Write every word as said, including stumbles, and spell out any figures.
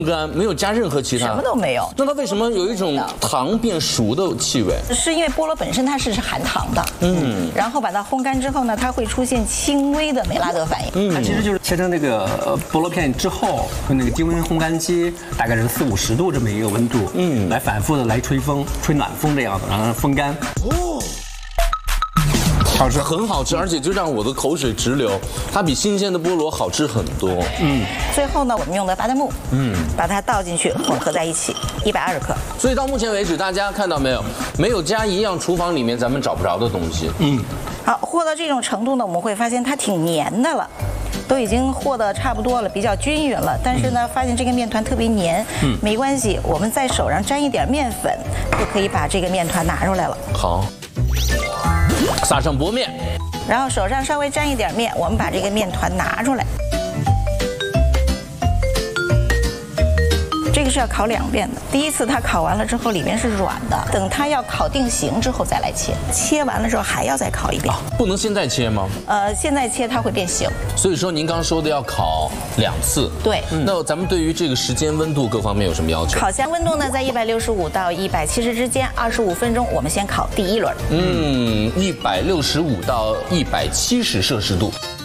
干，没有加任何其他， 什么都没有。 那它为什么有一种糖变熟的气味？ 是因为菠萝本身它是含糖的，嗯，然后把它烘干之后呢，它会出现轻微的美拉德反应。 嗯，它其实就是切成那个菠萝片之后，用那个低温烘干机，大概是四五十度这么一个温度，嗯，来反复的来吹风，吹暖风这样子，让它风干。哦。 好吃，很好吃，而且就让我的口水直流。它比新鲜的菠萝好吃很多。 嗯，最后呢，我们用的巴旦木，嗯，把它倒进去，混合在一起，一百二十克。 所以到目前为止，大家看到没有？没有加一样厨房里面咱们找不着的东西。嗯， 好，和到这种程度呢，我们会发现它挺黏的了。 都已经和得差不多了，比较均匀了。但是呢，发现这个面团特别黏，嗯，没关系，我们在手上沾一点面粉，就可以把这个面团拿出来了。 好，撒上薄面， 然后手上稍微沾一点面，我们把这个面团拿出来。这个是要烤两遍的。第一次它烤完了之后，里面是软的，等它要烤定型之后再来切。切完了之后还要再烤一遍。啊、 不能现在切吗？ 呃，现在切它会变形。 所以说您刚说的要烤两次。 对。嗯、 那咱们对于这个时间、温度各方面有什么要求？ 烤箱温度呢，在一百六十五到一百七十之间，二十五分钟。我们先烤第一轮。 嗯，一百六十五到一百七十摄氏度。